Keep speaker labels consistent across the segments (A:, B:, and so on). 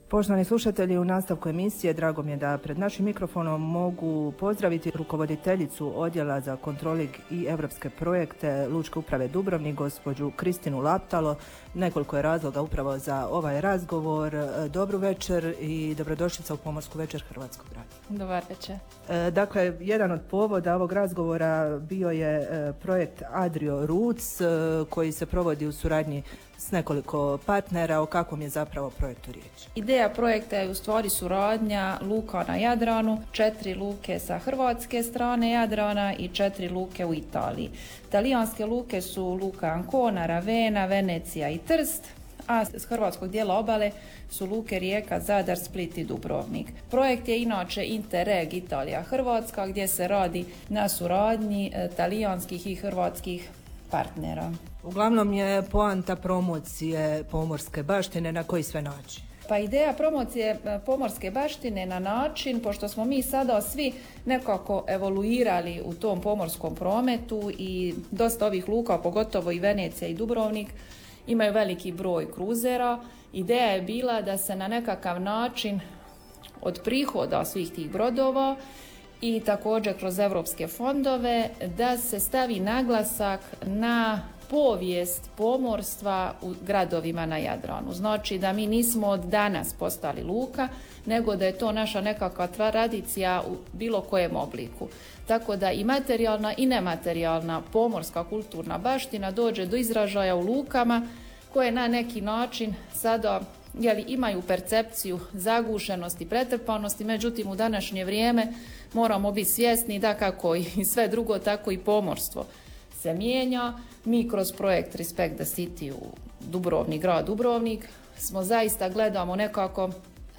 A: Poštovani slušatelji, u nastavku emisije drago mi je da pred našim mikrofonom mogu pozdraviti rukovoditeljicu Odjela za kontroling i evropske projekte Lučke uprave Dubrovnik, gospođu Kristinu Laptalo. Nekoliko je razloga upravo za ovaj razgovor. Dobru večer i dobrodošlica u Pomorsku večer Hrvatskog radija.
B: Dobar večer.
A: Dakle, jedan od povoda ovog razgovora bio je projekt Adrio Roots koji se provodi u suradnji s nekoliko partnera. O kakvom je zapravo projektu riječ?
B: Ideja projekta je u stvari suradnja luka na Jadranu, 4 luke sa hrvatske strane Jadrana i 4 luke u Italiji. Talijanske luke su luka Ancona, Ravenna, Venecija i Trst, a s hrvatskog dijela obale su luke Rijeka, Zadar, Split i Dubrovnik. Projekt je inače Interreg Italija-Hrvatska gdje se radi na suradnji talijanskih i hrvatskih partnera.
A: Uglavnom je poanta promocije pomorske baštine, na koji sve način?
B: Pa ideja promocije pomorske baštine na način, pošto smo mi sada svi nekako evoluirali u tom pomorskom prometu i dosta ovih luka, pogotovo i Venecija i Dubrovnik, imaju veliki broj kruzera. Ideja je bila da se na nekakav način od prihoda svih tih brodova i također kroz evropske fondove da se stavi naglasak na povijest pomorstva u gradovima na Jadranu. Znači da mi nismo od danas postali luka, nego da je to naša nekakva tradicija u bilo kojem obliku. Tako da i materijalna i nematerijalna pomorska kulturna baština dođe do izražaja u lukama koje na neki način sada imaju percepciju zagušenosti, pretrpanosti, međutim u današnje vrijeme moramo biti svjesni da kako i sve drugo, tako i pomorstvo se mijenja. Mi kroz projekt Respect the City u Dubrovnik, grad Dubrovnik, smo zaista gledamo nekako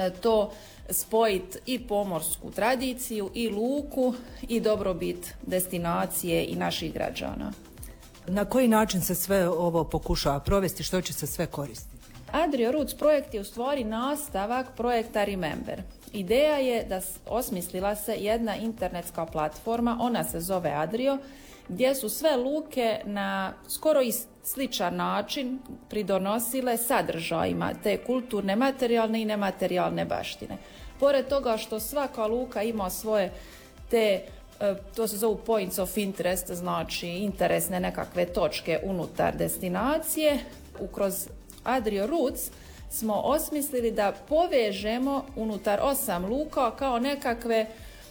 B: to spojiti i pomorsku tradiciju i luku i dobrobit destinacije i naših građana.
A: Na koji način se sve ovo pokušava provesti, što će se sve koristiti?
B: Adrio Roots projekt je u stvari nastavak projekta Remember. Ideja je da osmislila se jedna internetska platforma, ona se zove Adrio, gdje su sve luke na skoro i sličan način pridonosile sadržajima te kulturne, materijalne i nematerijalne baštine. Pored toga što svaka luka ima svoje te, to se zovu points of interest, znači interesne nekakve točke unutar destinacije, kroz Adrio Roots smo osmislili da povežemo unutar 8 luka kao nekakve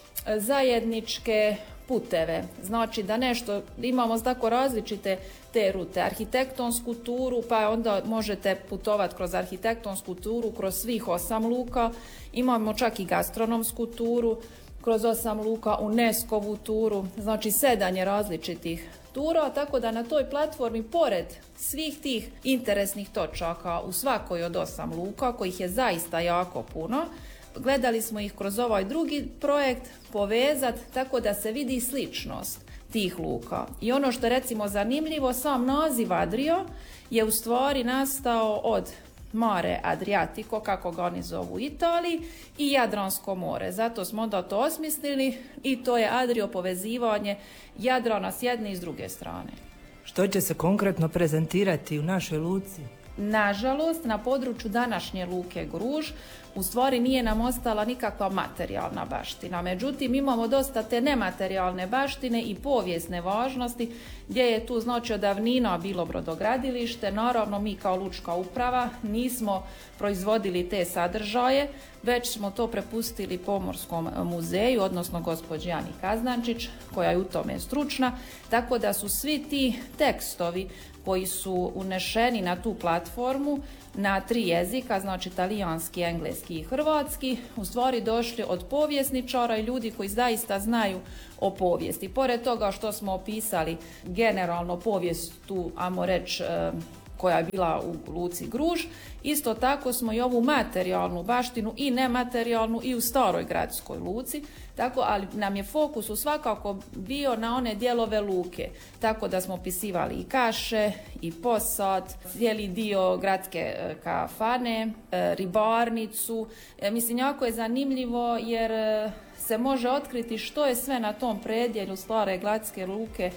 B: zajedničke puteve. Znači da nešto, imamo tako različite te rute, arhitektonsku turu, pa onda možete putovati kroz arhitektonsku turu, kroz svih 8 luka. Imamo čak i gastronomsku turu, kroz 8 luka, UNESCO-vu turu, znači 7 je različitih tura, tako da na toj platformi, pored svih tih interesnih točaka u svakoj od 8 luka, kojih je zaista jako puno, gledali smo ih kroz ovaj drugi projekt povezati tako da se vidi sličnost tih luka. I ono što je recimo zanimljivo, sam naziv Adrio je u stvari nastao od Mare Adriatico, kako ga oni zovu u Italiji, i Jadransko more. Zato smo onda to osmislili i to je Adrio povezivanje Jadrana s jedne i s druge strane.
A: Što će se konkretno prezentirati u našoj luci?
B: Nažalost, na području današnje luke Gruž u stvari nije nam ostala nikakva materijalna baština. Međutim, imamo dosta te nematerijalne baštine i povijesne važnosti gdje je tu znači od davnina bilo brodogradilište. Naravno, mi kao lučka uprava nismo proizvodili te sadržaje, već smo to prepustili Pomorskom muzeju, odnosno gospođi Ani Kaznančić, koja je u tome stručna, tako da su svi ti tekstovi koji su unešeni na tu platformu na 3 jezika, znači talijanski, engleski i hrvatski, u stvari došli od povjesničara i ljudi koji zaista znaju o povijesti. Pored toga što smo opisali generalno povijest tu, ajmo reći, koja je bila u luci Gruž, isto tako smo i ovu materijalnu baštinu i nematerijalnu i u staroj gradskoj luci, tako, ali nam je fokus svakako bio na one dijelove luke, tako da smo opisivali i kaše, i posad, cijeli dio gradske kafane, ribarnicu. Mislim, jako je zanimljivo jer se može otkriti što je sve na tom predjelju stare gradske luke